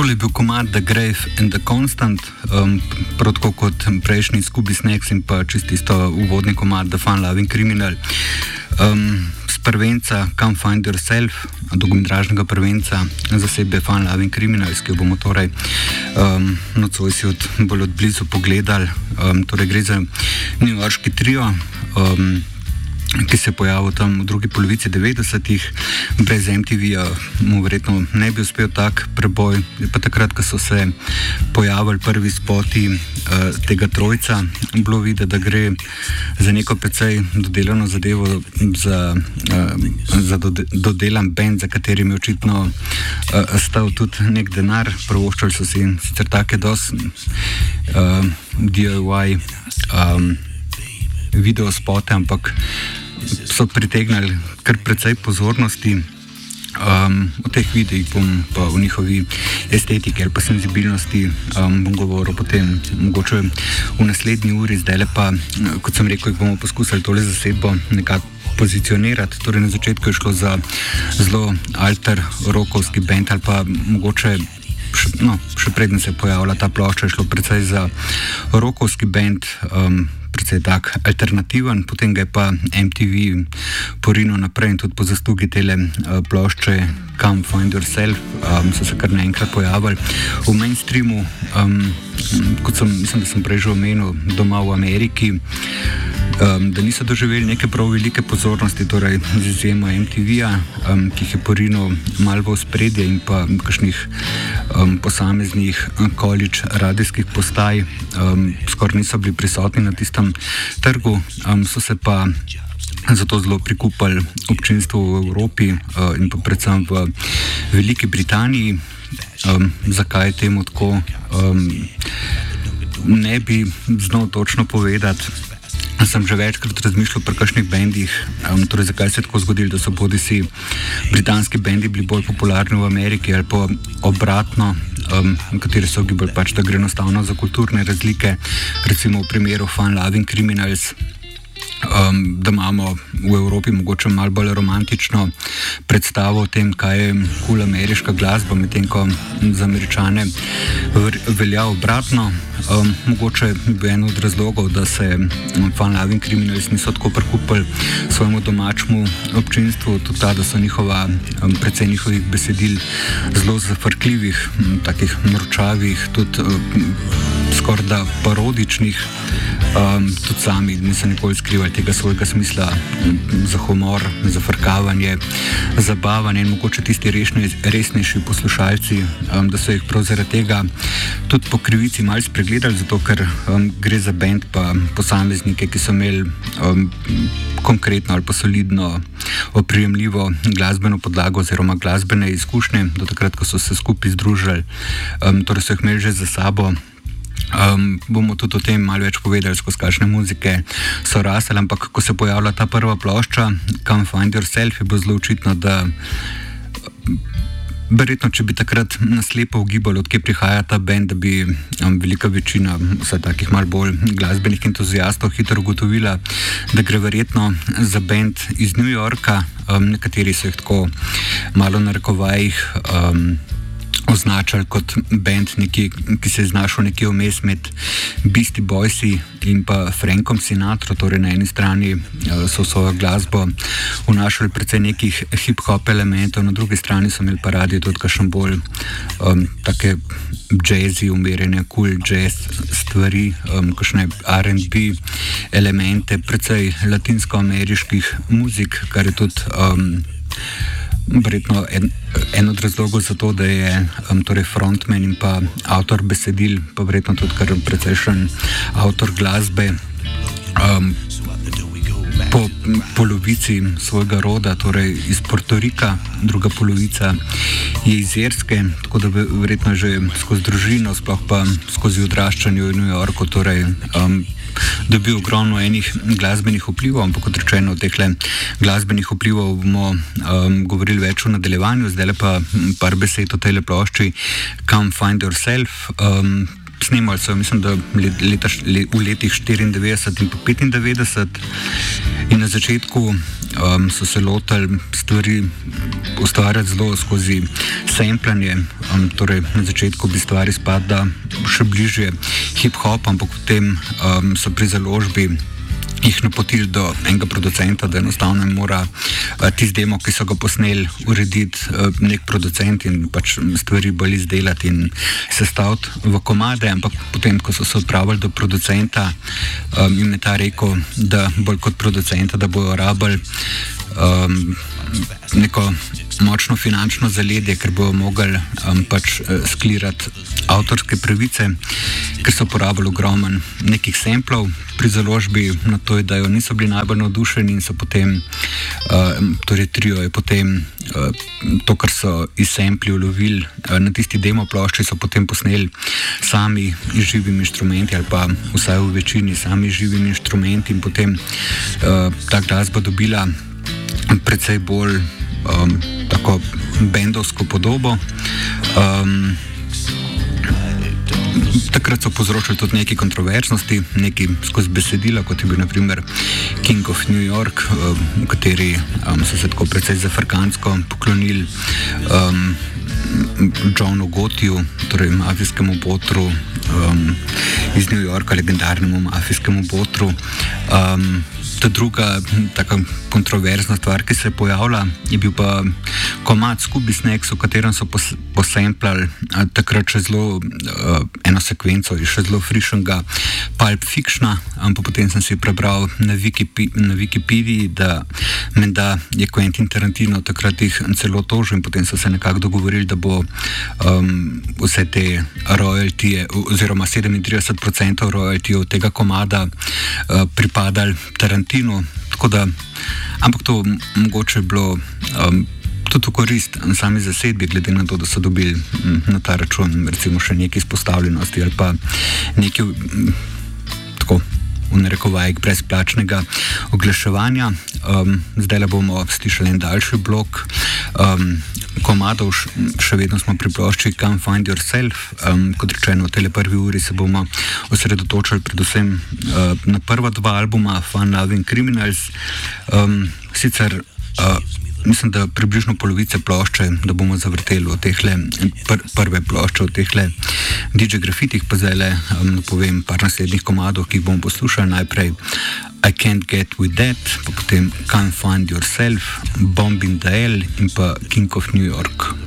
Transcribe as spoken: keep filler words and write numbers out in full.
Tole je bil komad The Grave and the Constant, um, prav tako kot prejšnji Scooby Snacks in pa čisto isto uvodni komad The Fun Loving Criminal. Um, z prvenca Come Find Yourself, dolgometražnega prvenca zasebe Fun Loving Criminals, ki jo bomo torej um, nocoj si od, bolj od blizu pogledali. Um, torej gre za newyorški trio, um, ki se je pojavil tam v drugi polovici devetdesetih. Brez M T V-ja mu verjetno ne bi uspel tak preboj. Pa takrat, ko so se pojavili prvi spoti uh, tega trojca, bilo videti, da gre za neko precej dodelano zadevo, za, uh, za dode, dodelan band, za katerim je očitno uh, stal tudi nek denar. Prvoščali so si sicer take dosti uh, D I Y um, video spote, ampak so pritegnali kar precej pozornosti. Um, o teh videih bom pa o njihovi estetiki ali pa senzibilnosti um, bom govoril potem mogoče v naslednji uri. Zdaj pa, kot sem rekel, bomo poskusili tole zasedbo nekako pozicionirati. Torej na začetku je šlo za zelo alter rockovski band ali pa mogoče še, no, še predtem se je pojavila ta plošča, je šlo precej za rockovski band, um, precej tak alternativen, potem ga je pa M T V porinil naprej in tudi po zaslugi tele uh, plošče Come Find Yourself um, so se kar naenkrat pojavili v mainstreamu, um, kot sem, mislim, da sem prej že omenil, doma v Ameriki, um, da niso doživeli neke prav velike pozornosti, torej z izjemo M T V-ja, um, ki jih je porinil malo v ospredje in pa kakšnih um, posameznih college radijskih postaj, um, skoraj niso bili prisotni na tistem trgu, um, so se pa zato zelo prikupali občinstvo v Evropi uh, in pa predvsem v Veliki Britaniji. Um, zakaj je temu tako, um, ne bi znal točno povedati. Sem že večkrat razmišljal pri kakšnih bendih, um, torej zakaj se je tako zgodilo, da so bodisi britanski bendi bili bolj popularni v Ameriki ali pa obratno, um, kateri so gibali pač, da gre enostavno za kulturne razlike, recimo v primeru Fun Loving Criminals. Um, da imamo v Evropi mogoče malo bolj romantično predstavo o tem, kaj je cool ameriška glasba, medtem ko za Američane velja obratno. Um, mogoče bi en od razlogov, da se um, Fun Loving Criminals niso tako prikupili svojemu domačemu občinstvu, tudi ta, da so njihova, um, predvsej njihovih besedil zelo zafrkljivih, um, takih mročavih, tudi um, skoraj da parodičnih. Um, tudi sami niso nikoli skrivali tega svojega smisla um, za humor, za frkavanje, zabavanje in mogoče tisti resni, resnejši poslušalci, um, da so jih prav zaradi tega tudi po krivici malo spregledali, zato ker um, gre za band pa posameznike, ki so imeli um, konkretno ali pa solidno oprijemljivo glasbeno podlago oziroma glasbene izkušnje do takrat, ko so se skupaj združili, um, torej so jih imeli že za sabo. Um, bomo tudi o tem malo več povedali, skozi kakšne muzike so rasli, ampak ko se pojavila ta prva plošča Come Find Yourself, je bilo zelo očitno, da verjetno, če bi takrat naslepo ugibali, odkje prihaja ta band, da bi um, velika večina vsaj takih malo bolj glasbenih entuzijastov hitro ugotovila, da gre verjetno za band iz New Yorka, um, nekateri so jih tako malo na narekovajih um, označali kot band, neki, ki se je znašel nekje vmes med Beastie Boysi in pa Frankom Sinatra, torej na eni strani so svojo glasbo vnašali precej nekih hip-hop elementov, na drugi strani so imeli pa radi tudi kakšen bolj um, take jazzy, umirjene, cool jazz stvari, um, kakšne R and B elemente, precej latinsko-ameriških muzik, kar je tudi um, verjetno en, en od razlogov za to, da je um, torej frontman in pa avtor besedil, pa verjetno tudi kar precejšen avtor glasbe, um, po polovici svojega roda, torej iz Portorika, druga polovica je iz Irske, tako da verjetno že skozi družino, sploh pa skozi odraščanje v New Yorku, torej um, dobil ogromno enih glasbenih vplivov, ampak kot rečeno, o tehle glasbenih vplivov bomo um, govorili več v nadaljevanju. Zdaj pa par besed o tejle plošči Come Find Yourself. Um, snemali so, mislim, da leta, v letih štiriindevetdeset in pa petindevetdeset, in na začetku um, so se lotili stvari ustvarjati zelo skozi samplanje, um, torej na začetku bi stvari spadla še bližje hip-hop, ampak potem um, so pri založbi jih napotili do enega producenta, da enostavno mora uh, tisti demo, ki so ga posneli, urediti uh, nek producent in pač stvari bolj izdelati in sestaviti v komade, ampak potem, ko so se odpravili do producenta, um, jim je ta rekel, da bolj kot producenta, da bojo rabili um, neko močno finančno zaledje, ker bojo mogli um, pač uh, sklirati avtorske pravice, ker so porabili ogromen nekih samplov pri založbi, na to, da jo niso bili najbolj navdušeni in so potem, uh, torej trio je potem uh, to, kar so iz sampli ulovili uh, na tisti demo plošči, so potem posneli sami z živimi inštrumenti ali pa vsaj v večini sami z živimi inštrumenti in potem uh, ta glasba dobila precej bolj um, tako bendovsko podobo. Um, Takrat so povzročili tudi nekaj kontroverznosti, nekaj skozi besedila, kot je bil naprimer King of New York, v kateri um, so se tako precej zafrkansko poklonili um, Johnu Gotiju, torej mafijskemu botru um, iz New Yorka, legendarnemu mafijskemu botru. Um, ta druga taka kontroverzna stvar, ki se je pojavila, je bil pa komad Scooby Snacks, v katerem so pos, posamplali takrat še zelo uh, eno sekvenco iz še zelo frišnega Pulp Fictiona, ampak potem sem si prebral na, Wikipi, na Wikipediji, da menda je Quentin Tarantino takrat jih celo tožil in potem so se nekako dogovorili, da bo um, vse te royaltije oziroma sedemintrideset procentov royaltijev tega komada uh, pripadali Tarantino, tako da, ampak to mogoče je bilo um, tudi v korist sami zasedbi, glede na to, da so dobili m, na ta račun recimo še nekaj izpostavljenosti ali pa nekaj m, tako v narekovajih brezplačnega oglaševanja. Um, zdaj le bomo slišali en daljši blok um, komadov, še vedno smo pri plošči Come Find Yourself. Um, kot rečeno, v tele prvi uri se bomo osredotočili predvsem uh, na prva dva albuma Fun Loving Criminals. Um, sicer uh, mislim, da približno polovice plošče, da bomo zavrteli od tehle pr prve plošče, od tehle D J Grafitih, pa zdaj le um, povem par naslednjih komadov, ki jih bomo poslušali. Najprej I Can't Get With That, pa potem Come Find Yourself, Bomb in the L in pa King of New York.